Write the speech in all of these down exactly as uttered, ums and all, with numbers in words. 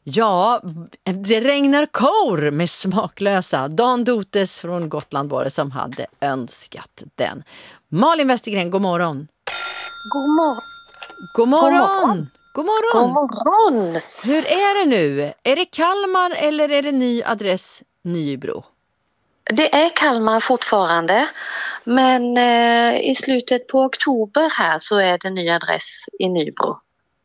Ja, det regnar kor med smaklösa. Dan Dotes från Gotland var det som hade önskat den. Malin Westergren, god morgon. God morgon. God morgon. God morgon. God morgon. Hur är det nu? Är det Kalmar eller är det ny adress Nybro? Det är Kalmar fortfarande, men eh, i slutet på oktober här så är det ny adress i Nybro.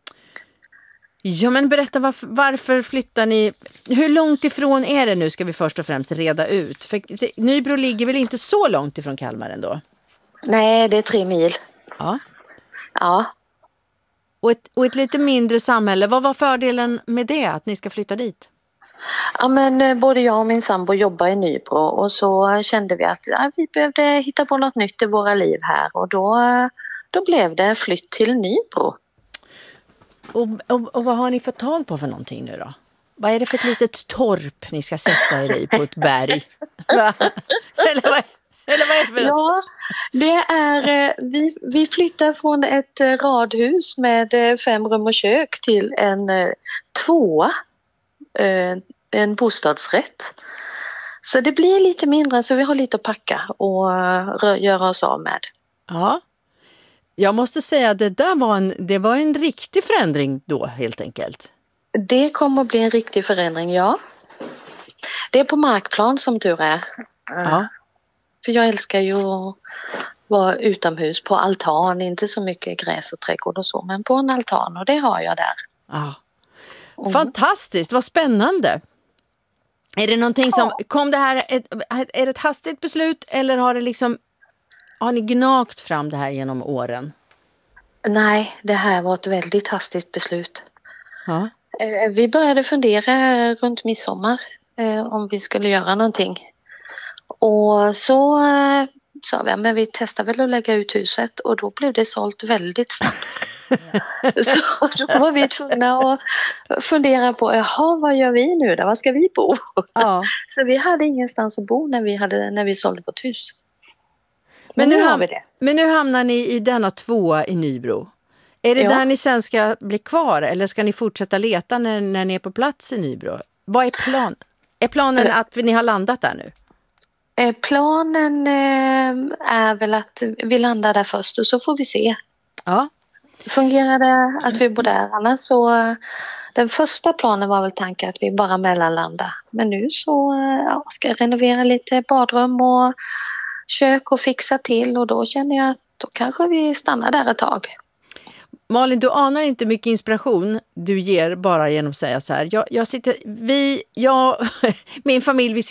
Ja, men berätta varför, varför flyttar ni? Hur långt ifrån är det nu, ska vi först och främst reda ut. För Nybro ligger väl inte så långt ifrån Kalmar ändå? Nej, det är tre mil. Ja. Ja. Och ett, och ett lite mindre samhälle. Vad var fördelen med det, att ni ska flytta dit? Ja, men eh, både jag och min sambo jobbar i Nybro och så kände vi att ja, vi behövde hitta på något nytt i våra liv här och då, då blev det flytt till Nybro. Och, och, och vad har ni fått tag på för någonting nu då? Vad är det för ett litet torp ni ska sätta er i på ett berg? Va? Eller, vad, eller vad är det för något? Ja, det är, vi, vi flyttar från ett radhus med fem rum och kök till en tvåa, en bostadsrätt. Så det blir lite mindre, så vi har lite att packa och göra oss av med. Ja, jag måste säga att det där var en, det var en riktig förändring då helt enkelt. Det kommer att bli en riktig förändring, ja. Det är på markplan som tur är. Ja. För jag älskar ju att vara utomhus på altan, inte så mycket gräs och trädgård och så, men på en altan, och det har jag där. Ja. Mm. Fantastiskt, vad spännande. Är det någonting som, kom det här, ett, är det ett hastigt beslut eller har det liksom, har ni gnagt fram det här genom åren? Nej, det här var ett väldigt hastigt beslut. Ja. Vi började fundera runt midsommar om vi skulle göra någonting. Och så sa vi, men vi testar väl att lägga ut huset, och då blev det sålt väldigt snabbt. Så då var vi tvungna att fundera på, jaha, vad gör vi nu då? Var ska vi bo? Ja. Så vi hade ingenstans att bo när vi, hade, när vi sålde vårt hus. Men, men, nu nu ham- har vi det. men nu hamnar ni i denna tvåa i Nybro. Är det Ja. där ni sen ska bli kvar eller ska ni fortsätta leta när, när ni är på plats i Nybro? Vad är planen? Är planen att ni har landat där nu? Planen är väl att vi landar där först och så får vi se. Ja. Fungerar det att vi bor där? Annars så, den första planen var väl tanken att vi bara mellanlandar. Men nu så ja, ska jag renovera lite badrum och kök och fixa till, och då känner jag att då kanske vi stannar där ett tag. Malin, du anar inte mycket inspiration du ger bara genom att säga så här. Jag, jag sitter, vi, jag, min familj, vi